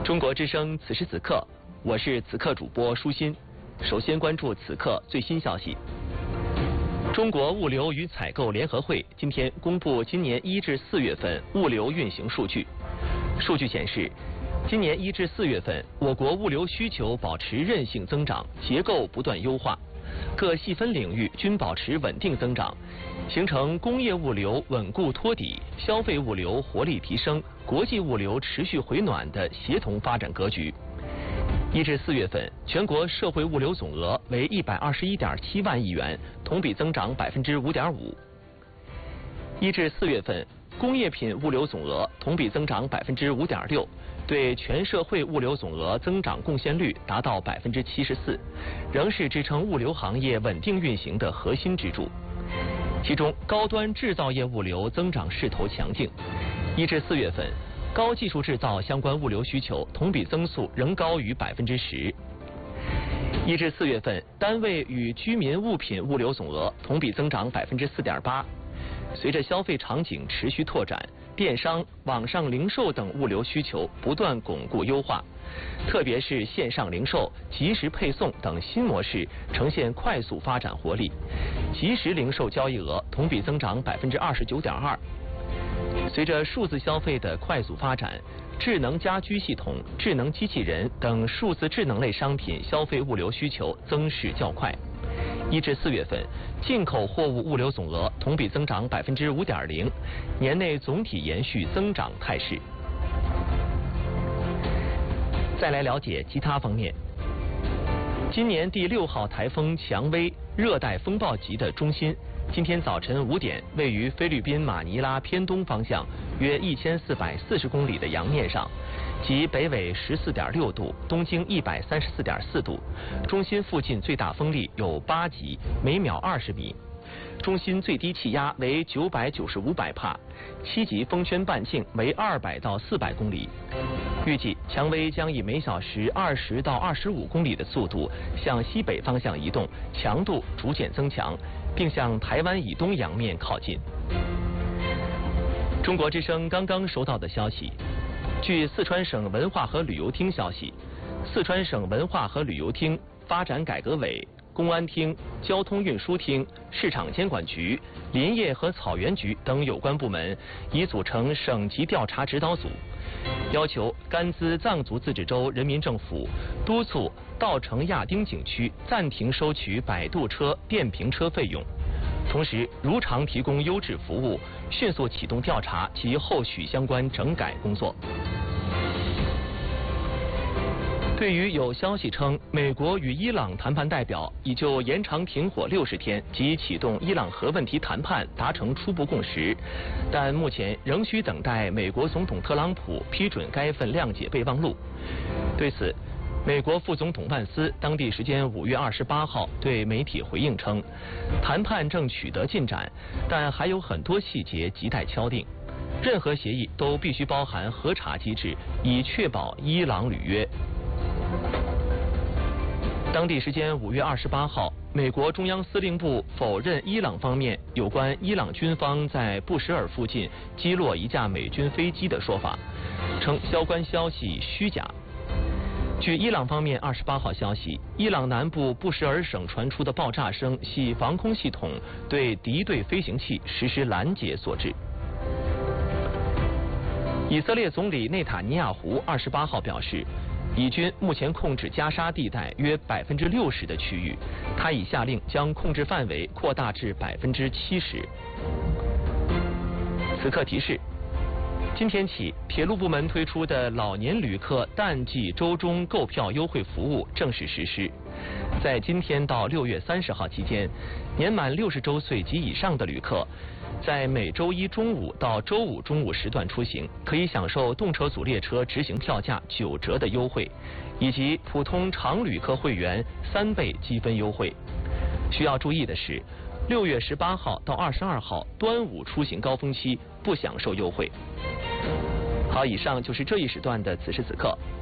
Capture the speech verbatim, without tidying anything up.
中国之声此时此刻，我是此刻主播舒心。首先关注此刻最新消息。中国物流与采购联合会今天公布今年一至四月份物流运行数据。数据显示，今年一至四月份，我国物流需求保持韧性增长，结构不断优化，各细分领域均保持稳定增长，形成工业物流稳固托底、消费物流活力提升、国际物流持续回暖的协同发展格局。一至四月份，全国社会物流总额为一百二十一点七万亿元，同比增长百分之五点五。一至四月份，工业品物流总额同比增长百分之五点六，对全社会物流总额增长贡献率达到百分之七十四，仍是支撑物流行业稳定运行的核心支柱。其中，高端制造业物流增长势头强劲。一至四月份，高技术制造相关物流需求同比增速仍高于百分之十。一至四月份，单位与居民物品物流总额同比增长百分之四点八。随着消费场景持续拓展，电商、网上零售等物流需求不断巩固优化，特别是线上零售、即时配送等新模式呈现快速发展活力，即时零售交易额同比增长百分之二十九点二。随着数字消费的快速发展，智能家居系统、智能机器人等数字智能类商品消费物流需求增势较快。一至四月份，进口货物物流总额同比增长百分之五点零，年内总体延续增长态势。再来了解其他方面。今年第六号台风蔷薇热带风暴级的中心，今天早晨五点，位于菲律宾马尼拉偏东方向约一千四百四十公里的洋面上，即北纬十四点六度，东经一百三十四点四度。中心附近最大风力有八级，每秒二十米。中心最低气压为九百九十五百帕，七级风圈半径为二百到四百公里。预计蔷薇将以每小时二十到二十五公里的速度向西北方向移动，强度逐渐增强，并向台湾以东洋面靠近。中国之声刚刚收到的消息，据四川省文化和旅游厅消息，四川省文化和旅游厅、发展改革委、公安厅、交通运输厅、市场监管局、林业和草原局等有关部门已组成省级调查指导组，要求甘孜藏族自治州人民政府督促稻城亚丁景区暂停收取摆渡车、电瓶车费用，同时如常提供优质服务，迅速启动调查及后续相关整改工作。对于有消息称美国与伊朗谈判代表已就延长停火六十天及启动伊朗核问题谈判达成初步共识，但目前仍需等待美国总统特朗普批准该份谅解备忘录。对此，美国副总统万斯当地时间五月二十八号对媒体回应称，谈判正取得进展，但还有很多细节亟待敲定。任何协议都必须包含核查机制，以确保伊朗履约。当地时间五月二十八号，美国中央司令部否认伊朗方面有关伊朗军方在布什尔附近击落一架美军飞机的说法，称相关消息虚假。据伊朗方面二十八号消息，伊朗南部布什尔省传出的爆炸声系防空系统对敌对飞行器实施拦截所致。以色列总理内塔尼亚胡二十八号表示，以军目前控制加沙地带约百分之六十的区域，他已下令将控制范围扩大至百分之七十。此刻提示：今天起，铁路部门推出的老年旅客淡季周中购票优惠服务正式实施。在今天到六月三十号期间，年满六十周岁及以上的旅客，在每周一中午到周五中午时段出行，可以享受动车组列车直行票价九折的优惠，以及普通常旅客会员三倍积分优惠。需要注意的是，六月十八号到二十二号端午出行高峰期不享受优惠。好，以上就是这一时段的此时此刻。